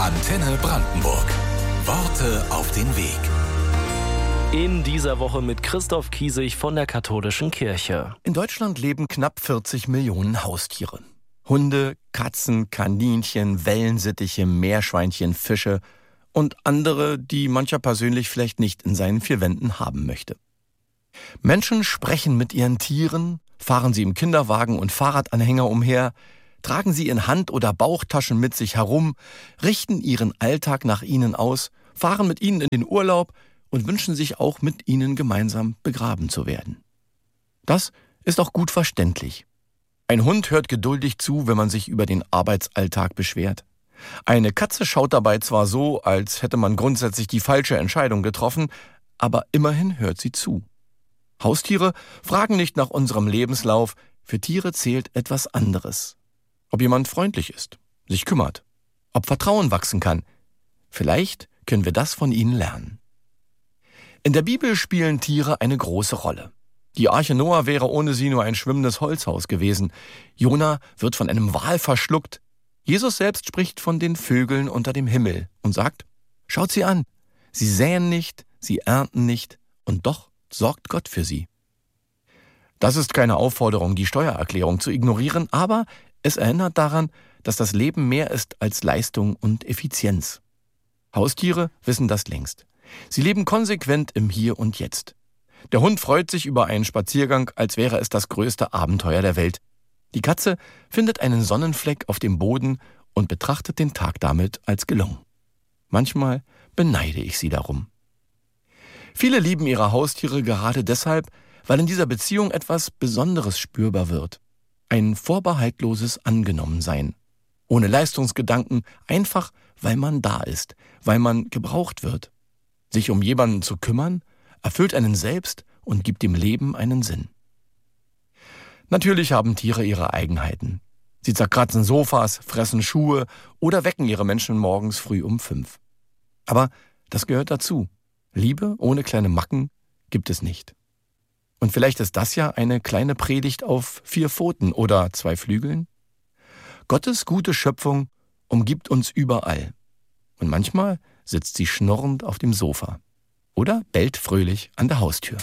Antenne Brandenburg. Worte auf den Weg. In dieser Woche mit Christoph Kiesig von der Katholischen Kirche. In Deutschland leben knapp 40 Millionen Haustiere. Hunde, Katzen, Kaninchen, Wellensittiche, Meerschweinchen, Fische und andere, die mancher persönlich vielleicht nicht in seinen vier Wänden haben möchte. Menschen sprechen mit ihren Tieren, fahren sie im Kinderwagen und Fahrradanhänger umher, tragen sie in Hand- oder Bauchtaschen mit sich herum, richten ihren Alltag nach ihnen aus, fahren mit ihnen in den Urlaub und wünschen sich auch mit ihnen gemeinsam begraben zu werden. Das ist auch gut verständlich. Ein Hund hört geduldig zu, wenn man sich über den Arbeitsalltag beschwert. Eine Katze schaut dabei zwar so, als hätte man grundsätzlich die falsche Entscheidung getroffen, aber immerhin hört sie zu. Haustiere fragen nicht nach unserem Lebenslauf, für Tiere zählt etwas anderes. Ob jemand freundlich ist, sich kümmert, ob Vertrauen wachsen kann. Vielleicht können wir das von ihnen lernen. In der Bibel spielen Tiere eine große Rolle. Die Arche Noah wäre ohne sie nur ein schwimmendes Holzhaus gewesen. Jona wird von einem Wal verschluckt. Jesus selbst spricht von den Vögeln unter dem Himmel und sagt, schaut sie an, sie säen nicht, sie ernten nicht und doch sorgt Gott für sie. Das ist keine Aufforderung, die Steuererklärung zu ignorieren, aber es erinnert daran, dass das Leben mehr ist als Leistung und Effizienz. Haustiere wissen das längst. Sie leben konsequent im Hier und Jetzt. Der Hund freut sich über einen Spaziergang, als wäre es das größte Abenteuer der Welt. Die Katze findet einen Sonnenfleck auf dem Boden und betrachtet den Tag damit als gelungen. Manchmal beneide ich sie darum. Viele lieben ihre Haustiere gerade deshalb, weil in dieser Beziehung etwas Besonderes spürbar wird. Ein vorbehaltloses Angenommensein. Ohne Leistungsgedanken, einfach weil man da ist, weil man gebraucht wird. Sich um jemanden zu kümmern, erfüllt einen selbst und gibt dem Leben einen Sinn. Natürlich haben Tiere ihre Eigenheiten. Sie zerkratzen Sofas, fressen Schuhe oder wecken ihre Menschen morgens früh um 5. Aber das gehört dazu. Liebe ohne kleine Macken gibt es nicht. Und vielleicht ist das ja eine kleine Predigt auf 4 Pfoten oder 2 Flügeln. Gottes gute Schöpfung umgibt uns überall. Und manchmal sitzt sie schnurrend auf dem Sofa oder bellt fröhlich an der Haustür.